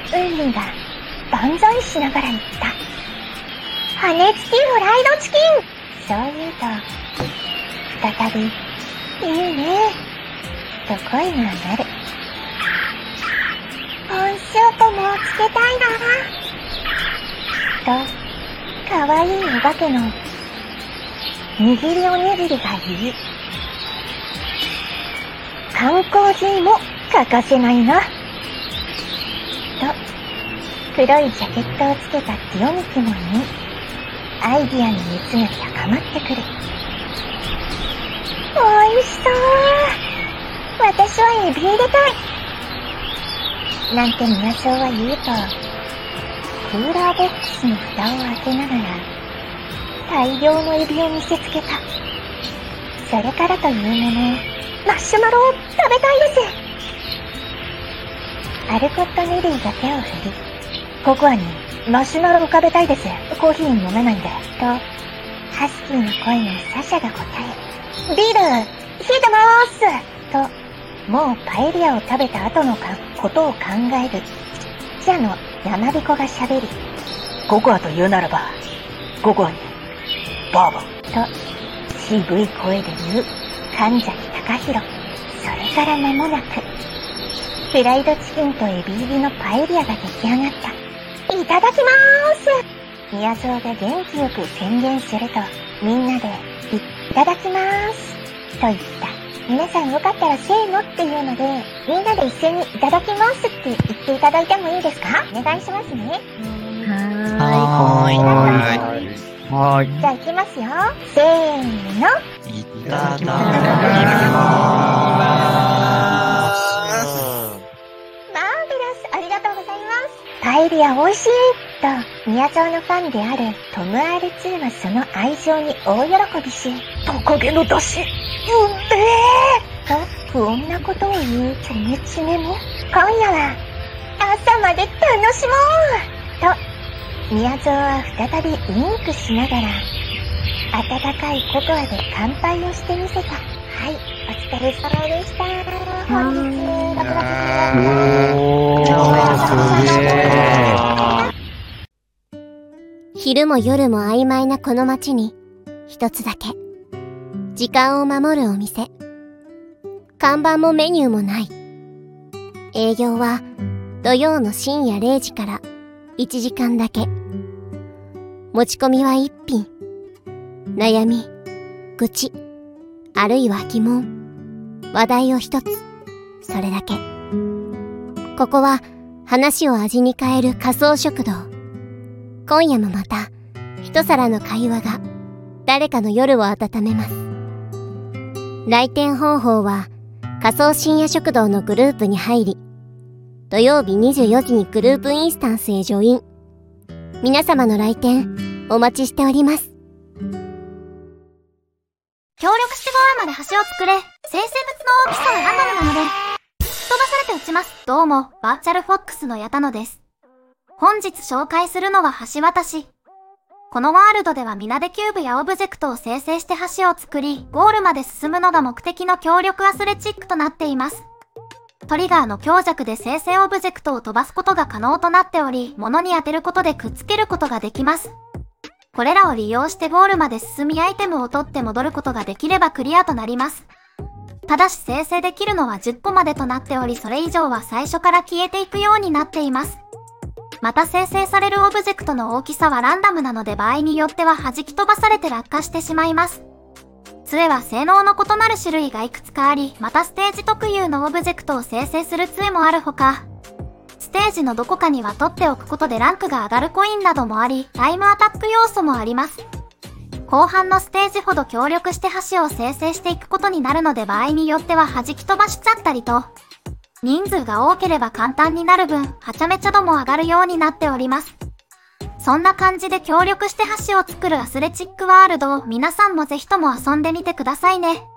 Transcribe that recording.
ウンリンが万歳しながら言った。羽根付きフライドチキン。そう言うと、再び、いいね、と声が鳴る。温シュートもつけたいな。と、かわいいお化けの、握りおにぎりが言う。缶コーヒーも欠かせないな。と、黒いジャケットをつけたティオミキモンに、アイディアの熱が高まってくる。おいしそう。私はエビ入れたい。なんて宮荘は言うと、クーラーボックスの蓋を開けながら、大量のエビを見せつけた。それからというもの、マッシュマロを食べたいです。アルコット・ネリーが手を振り、ココアにマシュマロを食べたいです。コーヒー飲めないんで。と、ハスキーの声のサシャが答え、ビール、冷えてまーす。と、もうパエリアを食べた後のことを考える、記者の山彦が喋り、ココアと言うならば、ココアに、バーボン。と、渋い声で言う、神崎隆弘。それから間もなく、フライドチキンとエビ入りのパエリアが出来上がった。いただきまーす。宮蔵が元気よく宣言すると、みんなで、いただきまーす。と言った。皆さんよかったらせーのっていうので、みんなで一斉にいただきますって言っていただいてもいいですか？お願いしますね。 はーい。 じゃあ行きますよ。せーの。 いただきます。 マーベラス、ありがとうございます。パエリア美味しいと、宮沢のファンであるトム R2 はその愛情に大喜びし、トカゲの出汁、と不穏なことを言うチョメチメも、今夜は朝まで楽しもうと、宮沢は再びウインクしながら、温かいココアで乾杯をしてみせた。はい、お疲れ様でした。本日、 昼も夜も曖昧なこの街に、一つだけ、時間を守るお店。看板もメニューもない。営業は土曜の深夜0時から1時間だけ。持ち込みは1品。悩み、愚痴、あるいは疑問、話題を一つ。それだけ。ここは話を味に変える仮想食堂。今夜もまた一皿の会話が誰かの夜を温めます。来店方法は仮想深夜食堂のグループに入り、土曜日24時にグループインスタンスへジョイン。皆様の来店お待ちしております。 協力してゴールまで橋を作れ。生成物の大きさはランダムなので、吹っ飛ばされて落ちます。どうも、バーチャルフォックスの矢田野です。本日紹介するのは橋渡し。このワールドでは皆でキューブやオブジェクトを生成して橋を作り、ゴールまで進むのが目的の協力アスレチックとなっています。トリガーの強弱で生成オブジェクトを飛ばすことが可能となっており、物に当てることでくっつけることができます。これらを利用してゴールまで進みアイテムを取って戻ることができればクリアとなります。ただし生成できるのは10個までとなっており、それ以上は最初から消えていくようになっています。また生成されるオブジェクトの大きさはランダムなので、場合によっては弾き飛ばされて落下してしまいます。杖は性能の異なる種類がいくつかあり、またステージ特有のオブジェクトを生成する杖もあるほか、ステージのどこかには取っておくことでランクが上がるコインなどもあり、タイムアタック要素もあります。後半のステージほど協力して橋を生成していくことになるので、場合によっては弾き飛ばしちゃったりと、人数が多ければ簡単になる分、はちゃめちゃ度も上がるようになっております。そんな感じで協力して橋を作るアスレチックワールドを皆さんもぜひとも遊んでみてくださいね。